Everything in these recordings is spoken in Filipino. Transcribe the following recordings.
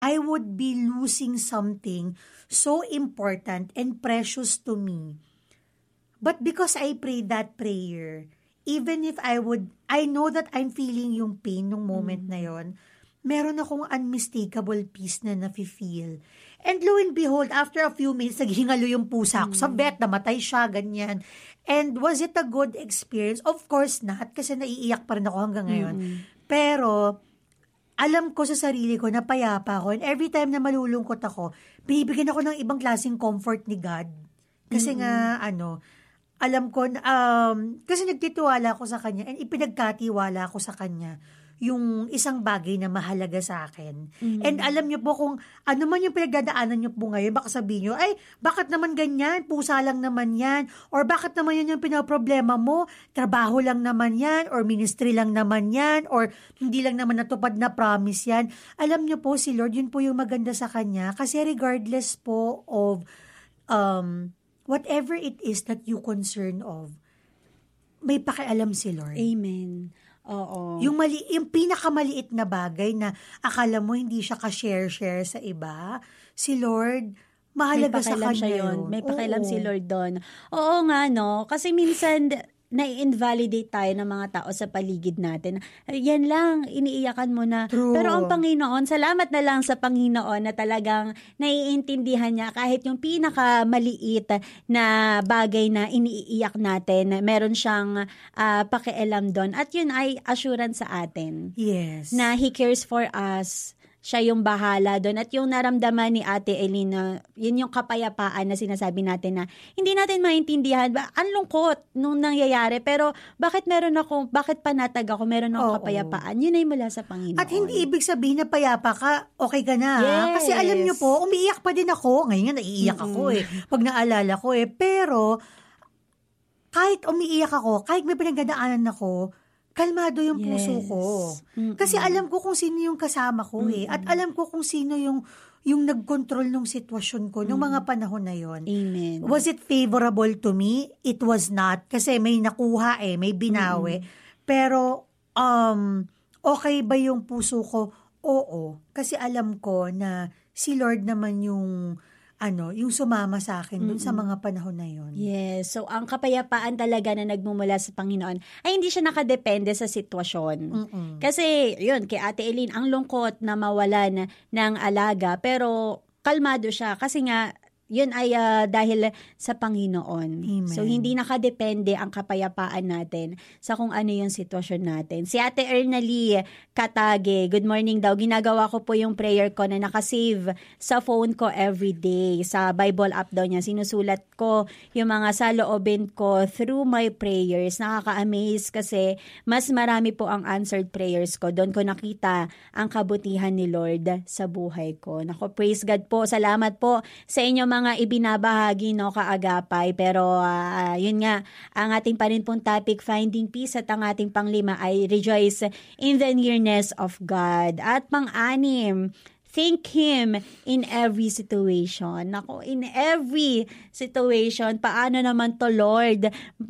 I would be losing something so important and precious to me. But because I prayed that prayer, even if I know that I'm feeling yung pain nung moment na yon, meron akong unmistakable peace na nafe-feel. And lo and behold, after a few minutes, naghingalo yung pusa ko sa vet, namatay siya, ganyan. And was it a good experience? Of course not, kasi naiiyak pa rin ako hanggang ngayon. Pero, alam ko sa sarili ko na payapa ako. And every time na malulungkot ako, binibigyan ako ng ibang klaseng comfort ni God. Kasi nga, alam ko, kasi nagtitiwala ako sa Kanya and ipinagkatiwala ako sa Kanya yung isang bagay na mahalaga sa akin. And alam niyo po kung ano man yung pinagdadaanan niyo po ngayon, baka sabihin niyo, ay, bakit naman ganyan? Pusa lang naman yan. Or bakit naman yan yung pinaproblema mo? Trabaho lang naman yan. Or ministry lang naman yan. Or hindi lang naman natupad na promise yan. Alam niyo po, si Lord, yun po yung maganda sa Kanya. Kasi regardless po of whatever it is that you concern of, may pakialam si Lord. Amen. Oo. Yung pinakamaliit na bagay na akala mo hindi siya ka-share sa iba, si Lord, mahalaga sa Kanya yun. May pakialam si Lord doon. Oo nga, no? Kasi minsan, na-invalidate tayo ng mga tao sa paligid natin. Yan lang, iniiyakan mo na. True. Pero ang Panginoon, salamat na lang sa Panginoon na talagang naiintindihan niya kahit yung pinakamaliit na bagay na iniiyak natin, meron siyang pakialam doon. At yun ay assurance sa atin. Yes. Na He cares for us. Siya yung bahala doon. At yung naramdaman ni Ate Elena, yun yung kapayapaan na sinasabi natin na hindi natin maintindihan. Ang lungkot nung nangyayari. Pero bakit panatag ako, meron akong kapayapaan? Yun ay mula sa Panginoon. At hindi ibig sabihin na payapa ka, okay ka na. Yes. Kasi alam niyo po, umiiyak pa din ako. Ngayon nga, naiiyak ako pag naalala ko Pero, kahit umiiyak ako, kahit may pinagdadaanan ako, kalmado yung puso ko. Kasi alam ko kung sino yung kasama ko At alam ko kung sino yung nag-control ng sitwasyon ko nung mga panahon na yon. Amen. Was it favorable to me? It was not. Kasi may nakuha may binawi. Pero, okay ba yung puso ko? Oo. Kasi alam ko na si Lord naman yung sumama sa akin dun sa mga panahon na yon. Yes. So, ang kapayapaan talaga na nagmumula sa Panginoon ay hindi siya nakadepende sa sitwasyon. Kasi, yun, kay Ate Eileen, ang lungkot na mawalan ng alaga, pero kalmado siya. Kasi nga, yun ay dahil sa Panginoon. Amen. So, hindi nakadepende ang kapayapaan natin sa kung ano yung sitwasyon natin. Si Ate Ernally Katage, good morning daw. Ginagawa ko po yung prayer ko na nakasave sa phone ko everyday. Sa Bible app daw niya, sinusulat ko yung mga saloobin ko through my prayers. Nakaka-amaze kasi mas marami po ang answered prayers ko. Doon ko nakita ang kabutihan ni Lord sa buhay ko. Nako, praise God po. Salamat po sa inyo mga ibinabahagi kaagapay. Pero yun nga, ang ating pa rin pong topic, finding peace, at ang ating panglima ay rejoice in the nearness of God. At pang-anim, thank Him in every situation. Nako, in every situation, paano naman to, Lord?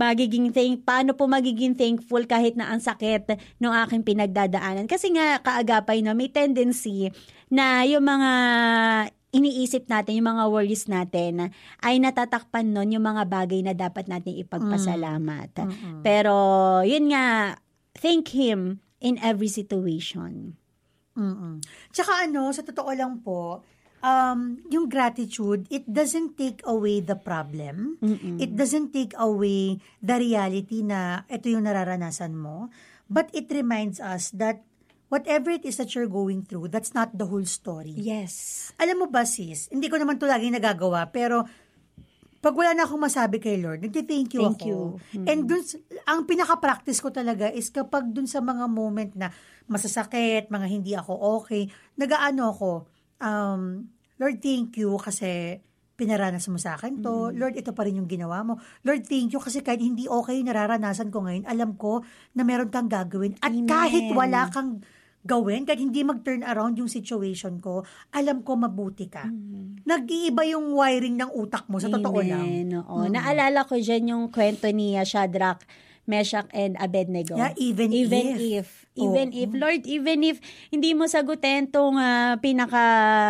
Paano po magiging thankful kahit na ang sakit ng aking pinagdadaanan? Kasi nga, kaagapay may tendency na yung mga iniisip natin, yung mga worries natin, ay natatakpan nun yung mga bagay na dapat natin ipagpasalamat. Pero, yun nga, thank Him in every situation. Tsaka sa totoo lang po, yung gratitude, it doesn't take away the problem. It doesn't take away the reality na ito yung nararanasan mo. But it reminds us that whatever it is that you're going through, that's not the whole story. Yes. Alam mo ba, sis, hindi ko naman ito laging nagagawa, pero pag wala na akong masabi kay Lord, nagti-thank you ako. And dun, ang pinaka-practice ko talaga is kapag dun sa mga moment na masasakit, mga hindi ako okay, ako, Lord, thank you kasi pinaranas mo sa akin to. Lord, ito pa rin yung ginawa mo. Lord, thank you kasi kahit hindi okay yung nararanasan ko ngayon, alam ko na meron kang gagawin. At kahit wala kang gawin, kahit hindi mag-turn around yung situation ko, alam ko mabuti ka. Nag-iiba yung wiring ng utak mo, sa totoo lang. Oo. Naalala ko dyan yung kwento ni Shadrach, Meshach and Abednego. Yeah, even if. Lord, even if hindi mo sagutin tong pinaka